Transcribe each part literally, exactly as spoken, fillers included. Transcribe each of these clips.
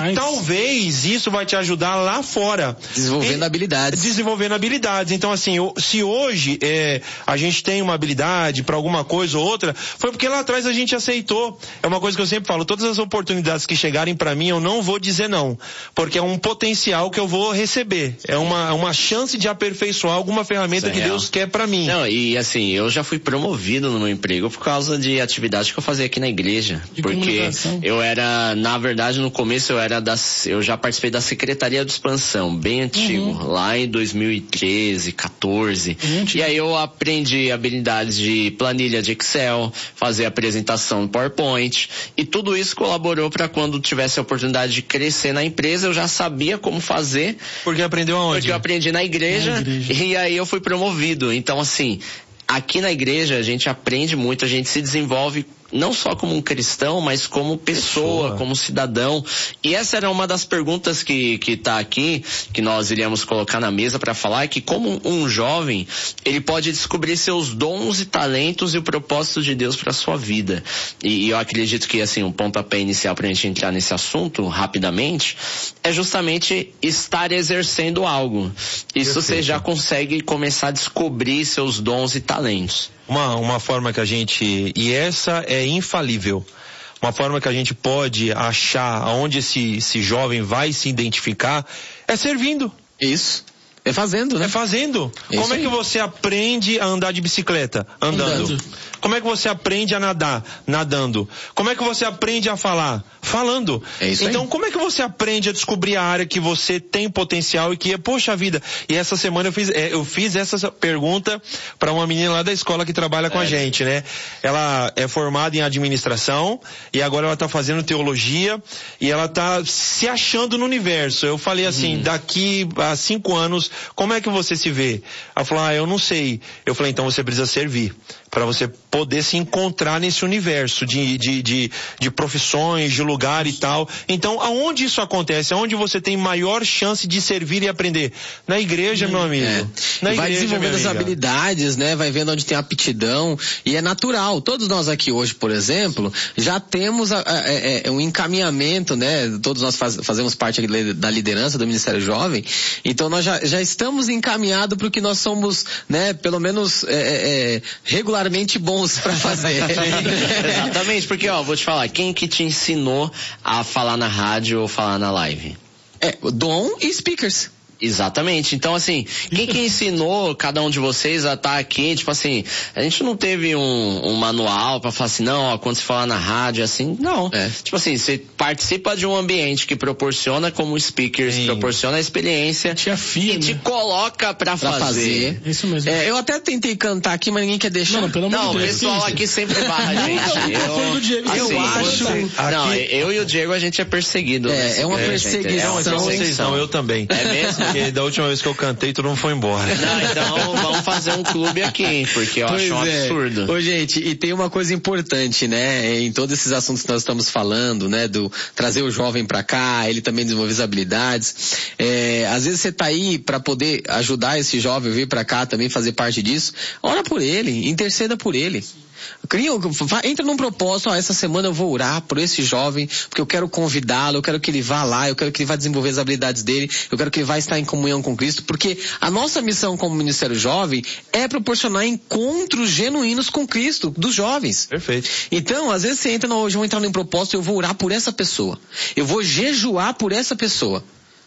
Demais. E talvez isso vai te ajudar lá fora. Desenvolvendo e, habilidades. Desenvolvendo habilidades. Então, assim, se hoje é, a gente tem uma habilidade para alguma coisa ou outra, foi porque lá atrás a gente aceitou. É uma coisa que eu sempre falo, todas as oportunidades que chegarem para mim, eu não vou dizer não. Porque é um potencial que eu vou receber. É uma, uma chance de aperfeiçoar alguma ferramenta Isso é que real. Deus quer para mim. Não, e assim, eu já fui promovido no meu emprego por causa de atividade que eu fazia aqui na igreja. De porque comunicação. eu era, na verdade, no começo eu era da, eu já participei da Secretaria de Expansão, bem antigo, Uhum. lá em dois mil e treze, quatorze. Gente. E aí eu aprendi habilidades de planilha de Excel, fazer apresentação no PowerPoint, e tudo isso colaborou para quando tivesse a oportunidade de crescer na empresa, eu já sabia como fazer. Porque aprendeu aonde? Porque eu aprendi na igreja, Na igreja. e aí eu fui promovido. Então, assim, aqui na igreja a gente aprende muito, a gente se desenvolve não só como um cristão, mas como pessoa, Pessoa. como cidadão. E essa era uma das perguntas que que tá aqui, que nós iríamos colocar na mesa para falar, que como um jovem, ele pode descobrir seus dons e talentos e o propósito de Deus para sua vida. E, e eu acredito que, assim, um pontapé inicial pra gente entrar nesse assunto, rapidamente, é justamente estar exercendo algo. Isso Perfeito. você já consegue começar a descobrir seus dons e talentos. Uma, uma forma que a gente, e essa é infalível, uma forma que a gente pode achar aonde esse, esse jovem vai se identificar é servindo. Isso. É fazendo, né? É fazendo. Isso Como é aí. que você aprende a andar de bicicleta? Andando. Andando. Como é que você aprende a nadar? Nadando. Como é que você aprende a falar? Falando. É isso aí. Então, como é que você aprende a descobrir a área que você tem potencial e que é, poxa vida, e essa semana eu fiz, é, eu fiz essa pergunta para uma menina lá da escola que trabalha com É. a gente, né? Ela é formada em administração e agora ela tá fazendo teologia e ela tá se achando no universo. Eu falei assim, Uhum. daqui a cinco anos, como é que você se vê? Ela falou, ah, eu não sei. Eu falei, então você precisa servir, para você poder se encontrar nesse universo de, de, de, de profissões, de lugar e tal. Então, aonde isso acontece? Aonde você tem maior chance de servir e aprender? Na igreja, meu amigo. É. Na E vai igreja, desenvolvendo as minha amiga. habilidades, né? Vai vendo onde tem aptidão. E é natural. Todos nós aqui hoje, por exemplo, já temos a, a, a, a, um encaminhamento, né? Todos nós faz, fazemos parte da liderança do Ministério Jovem. Então nós já, já estamos encaminhados para o que nós somos, né? Pelo menos é, é, regularmente bons para fazer. Exatamente, porque ó, vou te falar, quem que te ensinou a falar na rádio ou falar na live? É, dom e speakers. Exatamente. Então, assim, quem que ensinou cada um de vocês a estar aqui, tipo assim, a gente não teve um, um manual pra falar assim, não, ó, quando você falar na rádio, assim, não. É. Tipo assim, você participa de um ambiente que proporciona como speakers, Sim. proporciona a experiência Te afia, e te né? coloca pra, Pra fazer. fazer. Isso mesmo. É, eu até tentei cantar aqui, mas ninguém quer deixar. Não, não, pelo amor Não, de o Deus. pessoal que isso? aqui sempre barra a gente. Nunca foi do Diego. assim, Eu acho- você- Não, aqui- eu e o Diego, a gente é perseguido. É, nesse é uma ambiente, gente. perseguição. É uma Não, vocês perseguição. não, eu também. É mesmo? Porque da última vez que eu cantei, todo mundo foi embora. Não, então vamos fazer um clube aqui, porque eu Pois acho um é. absurdo. Ô, gente, e tem uma coisa importante, né? Em todos esses assuntos que nós estamos falando, né? Do trazer o jovem pra cá, ele também desenvolver as habilidades. É, às vezes você tá aí pra poder ajudar esse jovem a vir pra cá também fazer parte disso. Ora por ele, interceda por ele. Cria, entra num propósito, ó, essa semana eu vou orar por esse jovem, porque eu quero convidá-lo, eu quero que ele vá lá, eu quero que ele vá desenvolver as habilidades dele, eu quero que ele vá estar em comunhão com Cristo, porque a nossa missão como Ministério Jovem é proporcionar encontros genuínos com Cristo, dos jovens. Perfeito. Então, às vezes você entra, hoje eu vou entrar num propósito, eu vou orar por essa pessoa, eu vou jejuar por essa pessoa.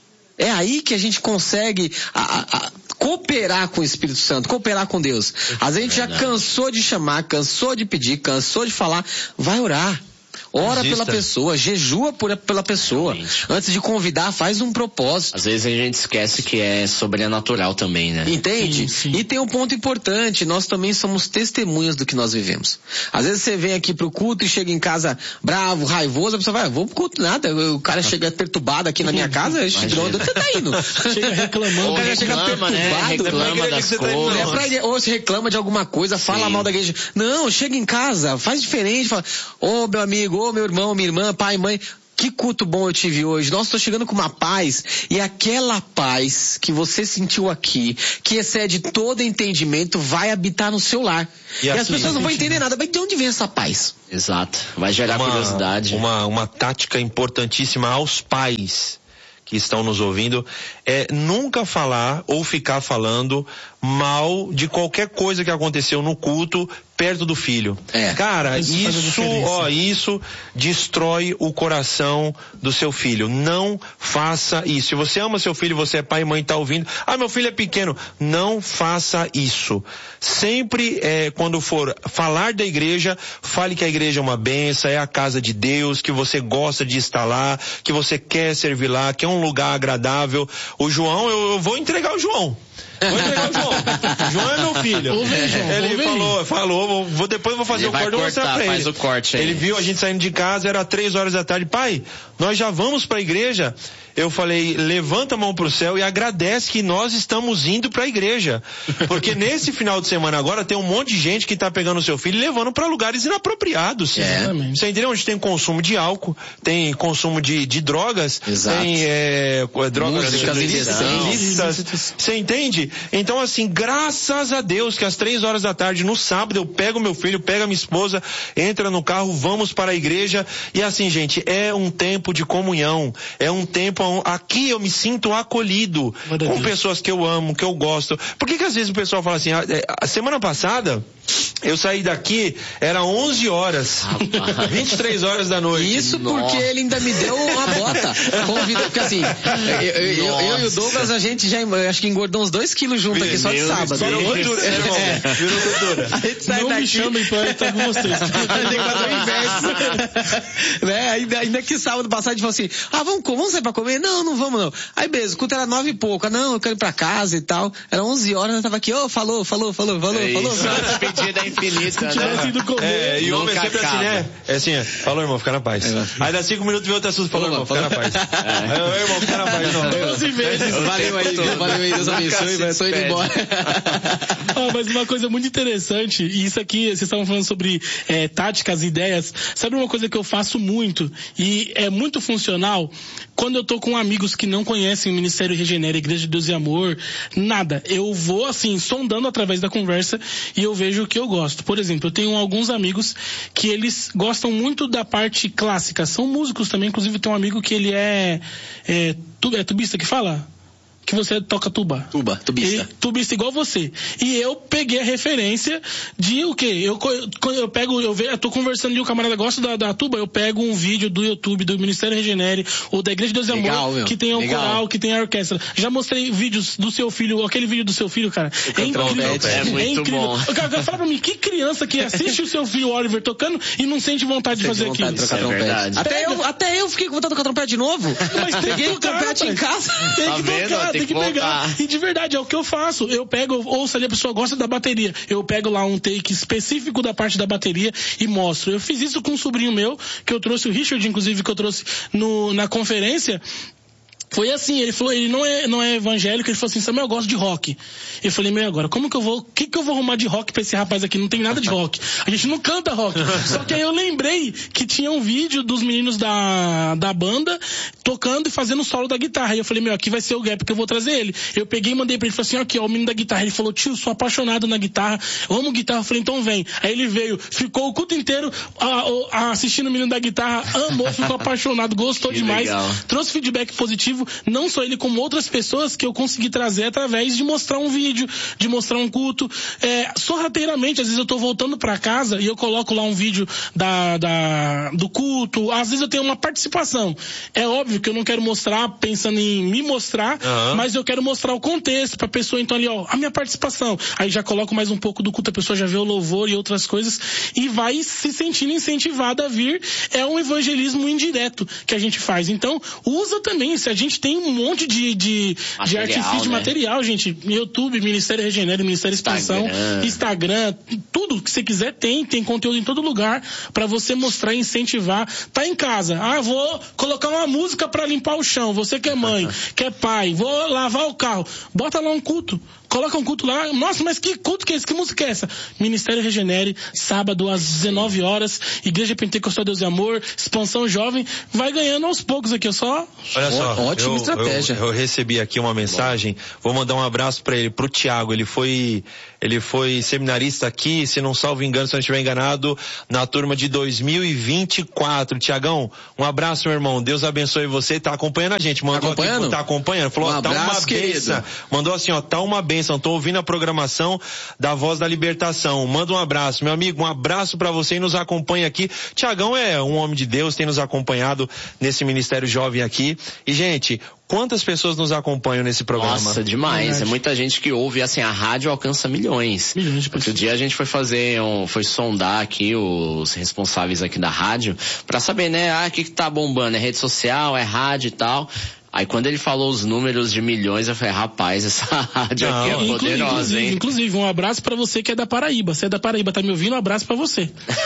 É aí que a gente consegue a, a, a, cooperar com o Espírito Santo, cooperar com Deus. Às vezes a gente já cansou de chamar, cansou de pedir, cansou de falar, vai orar. Ora Exista. pela pessoa, jejua por, pela pessoa. Realmente. Antes de convidar, faz um propósito. Às vezes a gente esquece que é sobrenatural também, né? Entende? Sim, sim. E tem um ponto importante, nós também somos testemunhas do que nós vivemos. Às vezes você vem aqui pro culto e chega em casa bravo, raivoso, a pessoa vai, vou pro culto nada, o cara chega perturbado aqui na minha casa, onde você tá indo? Chega reclamando. O cara Ou chega reclama, né? perturbado, Reclama igreja das que você tá indo, É coisas. não. pra igreja, ou se reclama de alguma coisa, fala Sim. mal da igreja. Não, chega em casa, faz diferente, fala, ô meu amigo, ô meu irmão, minha irmã, pai, mãe, que culto bom eu tive hoje. Nossa, tô chegando com uma paz. E aquela paz que você sentiu aqui, que excede todo entendimento, vai habitar no seu lar. E, e assim, as pessoas não vão entender nada. Mas de onde vem essa paz? Exato. Vai gerar uma, curiosidade. Uma, uma tática importantíssima aos pais que estão nos ouvindo é nunca falar ou ficar falando mal de qualquer coisa que aconteceu no culto perto do filho. É. Cara, isso, isso ó, isso destrói o coração do seu filho. Não faça isso. Se você ama seu filho, você é pai e mãe, tá ouvindo, ah, meu filho é pequeno, não faça isso. Sempre, é, quando for falar da igreja, fale que a igreja é uma bênção, é a casa de Deus, que você gosta de estar lá, que você quer servir lá, que é um lugar agradável. O João, eu, eu vou entregar o João. Vou entregar o João. O João é meu filho. Ouve, João, ele ouve. falou, falou, vou, depois eu vou fazer ele o corte, vou mostrar pra faz ele. O corte aí. Ele viu a gente saindo de casa, era três horas da tarde. Pai, nós já vamos pra igreja. Eu falei, levanta a mão pro céu e agradece que nós estamos indo pra igreja. Porque nesse final de semana agora tem um monte de gente que tá pegando o seu filho e levando pra lugares inapropriados. É. Você entendeu? Onde tem consumo de álcool, tem consumo de, de drogas, Exato. tem é, drogas Músicas ilícitas. Você entende? Então assim, graças a Deus que às três horas da tarde no sábado eu pego meu filho, pego a minha esposa, entra no carro, vamos para a igreja. E assim, gente, é um tempo de comunhão, é um tempo aqui eu me sinto acolhido com pessoas que eu amo, que eu gosto. Por que que às vezes o pessoal fala assim, a, a semana passada eu saí daqui, era onze horas, vinte e três horas da noite. Isso Nossa. porque ele ainda me deu uma bota. Convida, porque assim, eu, eu, eu, eu e o Douglas, a gente já, acho que engordou uns dois quilos junto aqui só de sábado. Virou gordura, né, irmão? Virou gordura. A gente sai Não daqui. me chamem pra estar com vocês. né? ainda, ainda que sábado passado a gente falou assim, ah, vamos, vamos sair pra comer? Não, não vamos não. Aí beleza, o culto era nove e pouco. Ah, não, eu quero ir pra casa e tal. Era onze horas, eu tava aqui, ô, oh, falou, falou, falou, falou, é falou. Isso, a despedida é infinita, né? É, e o homem é sempre assim, né? É assim, é, falou, irmão, fica na paz. É. Aí dá cinco minutos vem outro assunto, falou, irmão, fica na paz. É. Aí, irmão, fica na paz, não. doze vezes. Valeu aí, Deus, valeu aí, Deus abençoe, vai, tô indo embora. Ah, mas uma coisa muito interessante, e isso aqui, vocês estavam falando sobre é, táticas, ideias, sabe uma coisa que eu faço muito, e é muito funcional, quando eu tô com amigos que não conhecem o Ministério Regenera, Igreja de Deus e Amor, nada, eu vou assim, sondando através da conversa, e eu vejo o que eu gosto. Por exemplo, eu tenho alguns amigos que eles gostam muito da parte clássica, são músicos também, inclusive tem um amigo que ele é, é, tu, é tubista que fala? Que você toca tuba. Tuba, tubista. E, tubista igual você. E eu peguei a referência de o quê? Eu, eu, eu pego, eu, eu tô conversando e o camarada gosta da, da tuba, eu pego um vídeo do YouTube, do Ministério Regenere, ou da Igreja de Deus e Amor, meu. Que tem o Legal. coral, que tem a orquestra. Já mostrei vídeos do seu filho, aquele vídeo do seu filho, cara. É incrível. É muito é incrível. bom. O cara fala pra mim, que criança que assiste o seu filho Oliver tocando e não sente vontade de fazer vontade aquilo. de trocar Isso é trompete. verdade. Até eu, até eu fiquei com vontade de tocar trompete de novo. Mas tem Peguei que o tocar, trompete em rapaz. casa. Tem Tá que vendo? tocar, Tem tem que que pegar. voltar. E de verdade, é o que eu faço. Eu pego, eu ouço ali, a pessoa gosta da bateria. Eu pego lá um take específico da parte da bateria e mostro. Eu fiz isso com um sobrinho meu, que eu trouxe, o Richard, inclusive, que eu trouxe no, na conferência. Foi assim, ele falou, ele não é, não é evangélico, ele falou assim, Samuel, eu gosto de rock. Eu falei, meu, agora, como que eu vou, o que que eu vou arrumar de rock pra esse rapaz aqui? Não tem nada de rock. A gente não canta rock. Só que aí eu lembrei que tinha um vídeo dos meninos da, da banda tocando e fazendo o solo da guitarra. E eu falei, meu, aqui vai ser o gap que eu vou trazer ele. Eu peguei e mandei pra ele, falei assim, aqui, ó, o menino da guitarra. Ele falou, tio, sou apaixonado na guitarra, eu amo guitarra. Eu falei, então vem. Aí ele veio, ficou o culto inteiro a, a, assistindo o menino da guitarra, amou, ficou apaixonado, gostou Que demais. legal. Trouxe feedback positivo, não só ele, como outras pessoas que eu consegui trazer através de mostrar um vídeo, de mostrar um culto. É, sorrateiramente, às vezes eu tô voltando pra casa e eu coloco lá um vídeo da, da, do culto, às vezes eu tenho uma participação. É óbvio que eu não quero mostrar pensando em me mostrar, uhum. mas eu quero mostrar o contexto pra pessoa, então ali, ó, a minha participação. Aí já coloco mais um pouco do culto, a pessoa já vê o louvor e outras coisas e vai se sentindo incentivada a vir. É um evangelismo indireto que a gente faz. Então, usa também, se a gente tem um monte de, de, material, de artifício de né? material, gente. YouTube, Ministério Regenera, Ministério Expansão, Instagram. Instagram, tudo que você quiser tem, tem conteúdo em todo lugar pra você mostrar e incentivar. Tá em casa, ah, vou colocar uma música pra limpar o chão, você que é mãe, que é pai, vou lavar o carro, bota lá um culto. coloca um culto lá. Nossa, mas que culto que é esse? Que música é essa? Ministério Regenere, sábado às dezenove horas, Igreja Pentecostal Deus e Amor, Expansão Jovem, vai ganhando aos poucos aqui, eu só... Olha só, ótima eu, estratégia. Eu, eu recebi aqui uma mensagem, vou mandar um abraço para ele, pro Tiago, ele foi, ele foi seminarista aqui, se não salvo engano, se não estiver enganado, na turma de dois mil e vinte e quatro. Tiagão, um abraço, meu irmão, Deus abençoe você, tá acompanhando a gente, mandou tá acompanhando? aqui, tá acompanhando, falou, Um ó, tá abraço, uma querido. benção, mandou assim, ó, tá uma benção, tô ouvindo a programação da Voz da Libertação, manda um abraço, meu amigo, um abraço para você e nos acompanha aqui. Tiagão é um homem de Deus, tem nos acompanhado nesse Ministério Jovem aqui, e gente, quantas pessoas nos acompanham nesse programa? Nossa, demais. Verdade. É muita gente que ouve, assim, a rádio alcança milhões. Milhões de pessoas. Outro dia a gente foi fazer um, foi sondar aqui os responsáveis aqui da rádio pra saber, né, ah, o que que tá bombando, é rede social, é rádio e tal. Aí quando ele falou os números de milhões, eu falei, rapaz, essa rádio Não, aqui é poderosa, inclusive, hein? Inclusive, um abraço pra você que é da Paraíba. Você é da Paraíba, tá me ouvindo? Um abraço pra você.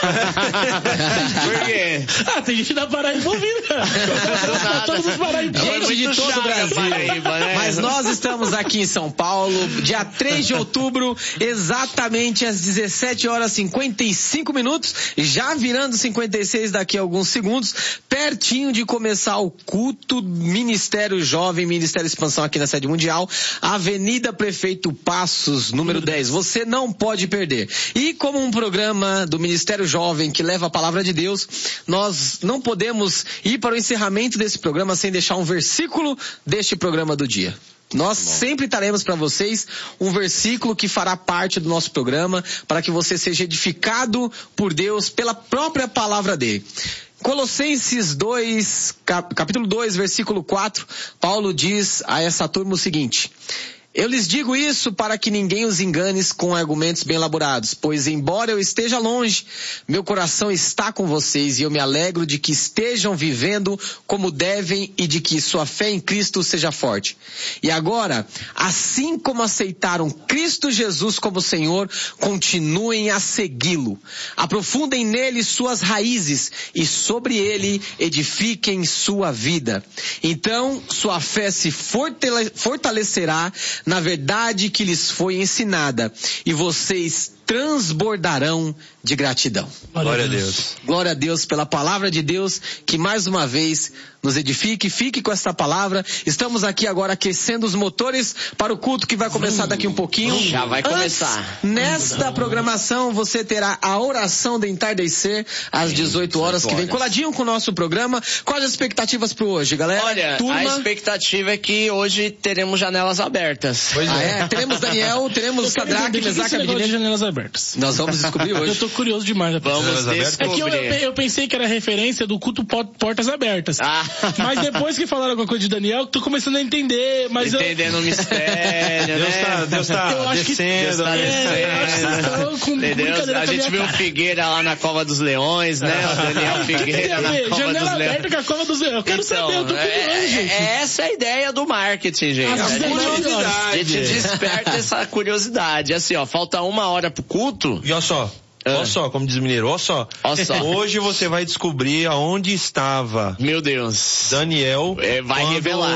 Por quê? Ah, tem gente da Paraíba ouvindo, cara. Pra todos os paraíbanos. Gente de todo o Brasil. Paraíba, né? Mas nós estamos aqui em São Paulo, dia três de outubro, exatamente às dezessete horas e cinquenta e cinco minutos, já virando cinquenta e seis daqui a alguns segundos, pertinho de começar o culto Ministério Jovem, Ministério Expansão aqui na sede mundial, Avenida Prefeito Passos, número dez. Você não pode perder. E como um programa do Ministério Jovem que leva a palavra de Deus, nós não podemos ir para o encerramento desse programa sem deixar um versículo deste programa do dia. Nós sempre traremos para vocês um versículo que fará parte do nosso programa para que você seja edificado por Deus pela própria palavra dele. Colossenses dois, capítulo dois, versículo quatro, Paulo diz a essa turma o seguinte: eu lhes digo isso para que ninguém os engane com argumentos bem elaborados, pois embora eu esteja longe, meu coração está com vocês e eu me alegro de que estejam vivendo como devem e de que sua fé em Cristo seja forte. E agora, assim como aceitaram Cristo Jesus como Senhor, continuem a segui-lo. Aprofundem nele suas raízes e sobre ele edifiquem sua vida. Então, sua fé se fortale- fortalecerá na verdade que lhes foi ensinada, e vocês transbordarão de gratidão. Glória a Deus. Glória a Deus pela palavra de Deus, que mais uma vez nos edifique, fique com essa palavra. Estamos aqui agora aquecendo os motores para o culto que vai começar daqui um pouquinho. Já vai começar. Antes, nesta programação você terá a oração de entardecer às dezoito horas, que vem coladinho com o nosso programa. Quais as expectativas para hoje, galera? Olha, Turma... a expectativa é que hoje teremos janelas abertas. Pois Ah, é. é? Teremos Daniel, teremos Eu quero Sadraque, entender o que Mesaque, esse negócio de Abednego. janelas abertas. Nós vamos descobrir Eu hoje. tô curioso demais. rapaz. Vamos Janelas abertas? É que eu, descobrir. eu, eu pensei que era referência do culto po- Portas Abertas. Ah. Mas depois que falaram alguma coisa de Daniel, tô começando a entender. Mas Entendendo o mistério, Deus né? tá, Deus tá Eu acho que- descendo. Deus tá né? É, eu acho que vocês estão com Entendeu? brincadeira A com a gente minha viu o cara. Figueira lá na Cova dos Leões, né? O Daniel eu... Figueira na Cova Janela dos Leões. aberta com a Cova dos Leões. Eu quero saber, eu tô curioso, é, gente. é, essa é a ideia do marketing, gente. Às A gente, dezenove horas. a gente desperta essa curiosidade. Assim, ó, falta uma hora pro culto. E olha só, Ah. olha só, como diz o mineiro, olha só. Olha só. Hoje você vai descobrir aonde estava Meu Deus. Daniel. É, vai quando- revelar.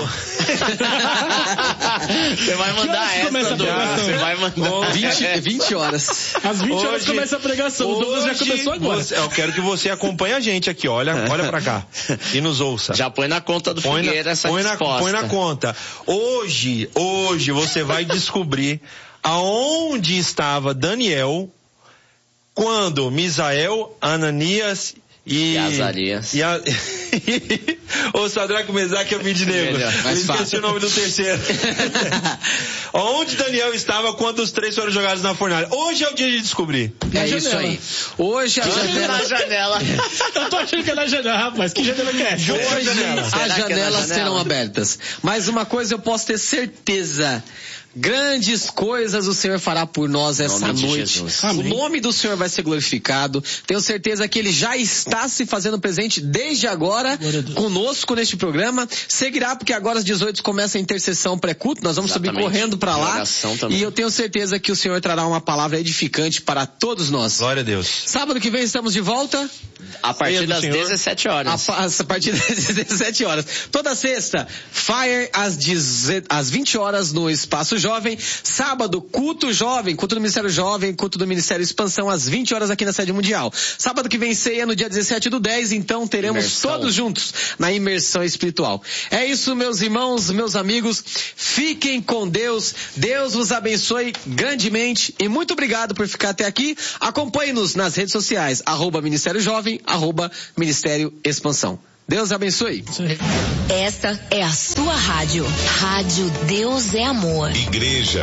Você vai Que horas mandar que essa, começa a Douglas. pregação? Você vai mandar. vinte, vinte horas. Às vinte horas Hoje- começa a pregação. O Douglas já hoje começou agora. você- eu quero que você acompanhe a gente aqui, olha, olha pra cá. E nos ouça. Já põe na conta do Põe Figueira na, essa põe, na, resposta. põe na conta. Hoje, hoje você vai descobrir aonde estava Daniel quando Misael, Ananias e... E Azarias. E a... o Sadraque, Mesaque e Abednego. Melhor, Eu mais esqueci fácil. o nome do terceiro. Onde Daniel estava quando os três foram jogados na fornalha? Hoje é o dia de descobrir. É janela. isso aí. Hoje a janela... Na janela. Eu tô achando que é na janela, rapaz. Que janela que é essa? Hoje Hoje janela. as Será que é na janelas janela? serão abertas. Mas uma coisa eu posso ter certeza. Grandes coisas o Senhor fará por nós essa Nome de noite. Jesus. O Amém. nome do Senhor vai ser glorificado. Tenho certeza que Ele já está está se fazendo presente desde agora conosco neste programa. Seguirá, porque agora às dezoito começa a intercessão pré-culto. Nós vamos Exatamente. subir correndo para lá. E eu tenho certeza que o Senhor trará uma palavra edificante para todos nós. Glória a Deus. Sábado que vem estamos de volta. A partir das dezessete horas. A, a partir das dezessete horas. Toda sexta, Fire às, às vinte horas no Espaço Jovem. Sábado, culto jovem, culto do Ministério Jovem, culto do Ministério Expansão às vinte horas aqui na Sede Mundial. Sábado que vem ceia no dia dezessete do dez, então teremos imersão. Todos juntos na imersão espiritual. É isso, meus irmãos, meus amigos. Fiquem com Deus. Deus vos abençoe grandemente e muito obrigado por ficar até aqui. Acompanhe-nos nas redes sociais, arroba Ministério Jovem, arroba Ministério Expansão. Deus abençoe. Esta é a sua rádio. Rádio Deus é Amor. Igreja